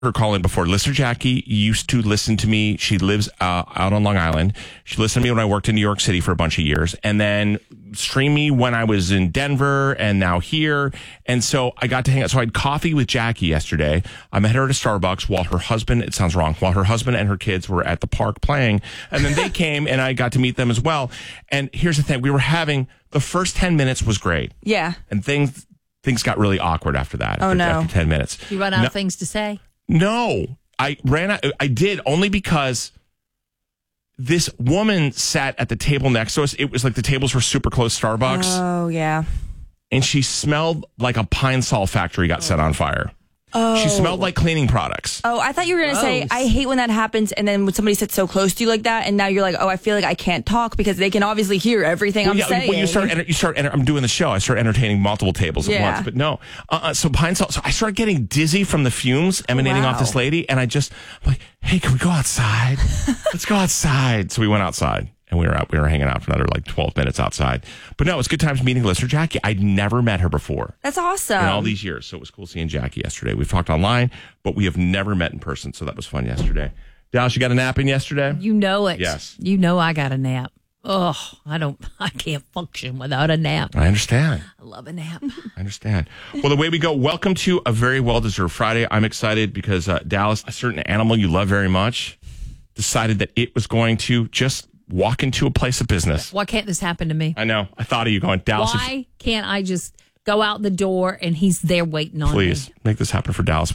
her call in before. Listener Jackie used to listen to me. She lives out on Long Island. She listened to me when I worked in New York City for a bunch of years, and then streamed me when I was in Denver and now here. And so I got to hang out. So I had coffee with Jackie yesterday. I met her at a Starbucks while her husband and her kids were at the park playing. And then they came and I got to meet them as well. And here's the thing. We were having, the first 10 minutes was great. Yeah. And things got really awkward after that. After 10 minutes. You run out of things to say? No, I did only because this woman sat at the table next to us. It was like the tables were super close Starbucks. Oh, yeah. And she smelled like a Pine Sol factory got set on fire. Oh. She smelled like cleaning products. Oh, I thought you were going to say, I hate when that happens, and then when somebody sits so close to you like that, and now you're like, oh, I feel like I can't talk because they can obviously hear everything I'm saying. Well, I'm doing the show. I start entertaining multiple tables at once, but no. So Pine Sol. So I started getting dizzy from the fumes emanating off this lady, and I'm like, hey, can we go outside? Let's go outside. So we went outside. And we were hanging out for another 12 minutes outside. But no, it was good times meeting listener Jackie. I'd never met her before. That's awesome. In all these years. So it was cool seeing Jackie yesterday. We've talked online, but we have never met in person. So that was fun yesterday. Dallas, you got a nap in yesterday? You know it. Yes. You know I got a nap. Oh, I can't function without a nap. I understand. I love a nap. I understand. Well, the way we go, welcome to a very well-deserved Friday. I'm excited because Dallas, a certain animal you love very much, decided that it was going to just walk into a place of business. Why can't this happen to me? I know. I thought of you going, Dallas. Why can't I just go out the door and he's there waiting on me? Please make this happen for Dallas.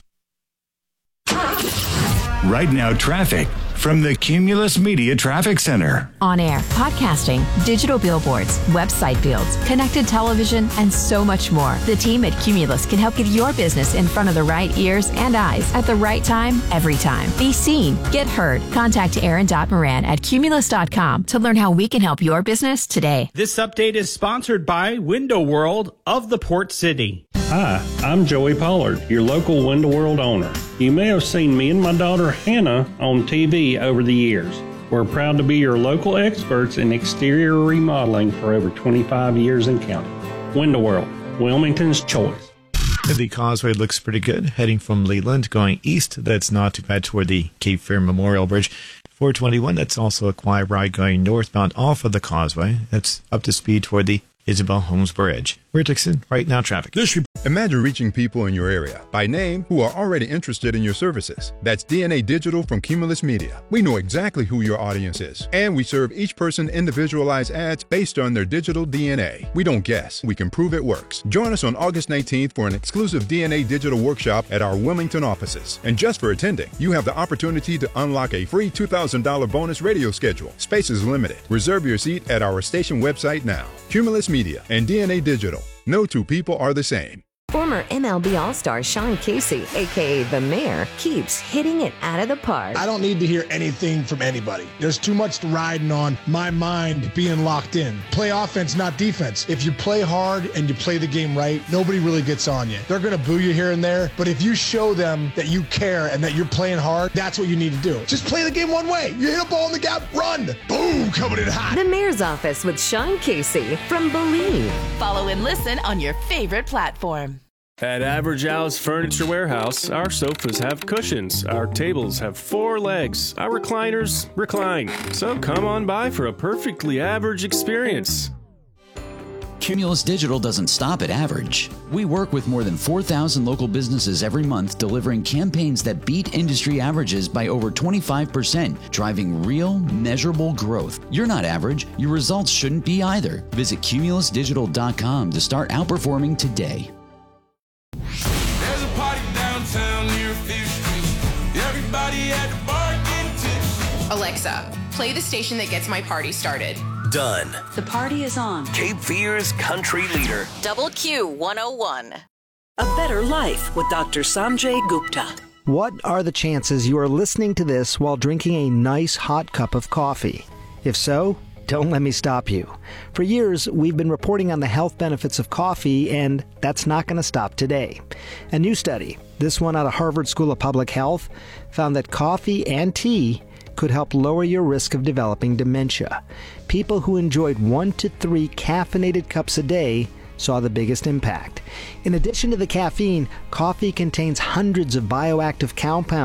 Right now, traffic from the Cumulus Media Traffic Center. On air, podcasting, digital billboards, website builds, connected television, and so much more. The team at Cumulus can help get your business in front of the right ears and eyes at the right time, every time. Be seen, get heard. Contact Aaron.Moran at Cumulus.com to learn how we can help your business today. This update is sponsored by Window World of the Port City. Hi, I'm Joey Pollard, your local Window World owner. You may have seen me and my daughter Hannah on TV over the years. We're proud to be your local experts in exterior remodeling for over 25 years and counting. Window World, Wilmington's choice. The causeway looks pretty good. Heading from Leland, going east, that's not too bad toward the Cape Fear Memorial Bridge. 421, that's also a quiet ride going northbound off of the causeway. That's up to speed toward the Isabel Holmes Bridge. We're Dixon, right now traffic. Imagine reaching people in your area by name who are already interested in your services. That's DNA Digital from Cumulus Media. We know exactly who your audience is, and we serve each person individualized ads based on their digital DNA. We don't guess, we can prove it works. Join us on August 19th for an exclusive DNA Digital workshop at our Wilmington offices. And just for attending, you have the opportunity to unlock a free $2,000 bonus radio schedule. Space is limited. Reserve your seat at our station website now. Cumulus Media and DNA Digital. No two people are the same. Former MLB All-Star Sean Casey, a.k.a. The Mayor, keeps hitting it out of the park. I don't need to hear anything from anybody. There's too much riding on my mind being locked in. Play offense, not defense. If you play hard and you play the game right, nobody really gets on you. They're going to boo you here and there, but if you show them that you care and that you're playing hard, that's what you need to do. Just play the game one way. You hit a ball in the gap, run. Boom, coming in hot. The Mayor's Office with Sean Casey from Believe. Follow and listen on your favorite platform. At Average Al's Furniture Warehouse, our sofas have cushions, our tables have 4 legs, our recliners recline. So come on by for a perfectly average experience. Cumulus Digital doesn't stop at average. We work with more than 4,000 local businesses every month, delivering campaigns that beat industry averages by over 25%, driving real, measurable growth. You're not average. Your results shouldn't be either. Visit cumulusdigital.com to start outperforming today. There's a party downtown near 5th Street. Everybody at the bar getting tipsy. Alexa, play the station that gets my party started. Done. The party is on. Cape Fear's country leader. Double Q 101. A Better Life with Dr. Sanjay Gupta. What are the chances you are listening to this while drinking a nice hot cup of coffee? If so, don't let me stop you. For years, we've been reporting on the health benefits of coffee, and that's not going to stop today. A new study, this one out of Harvard School of Public Health, found that coffee and tea could help lower your risk of developing dementia. People who enjoyed 1 to 3 caffeinated cups a day saw the biggest impact. In addition to the caffeine, coffee contains hundreds of bioactive compounds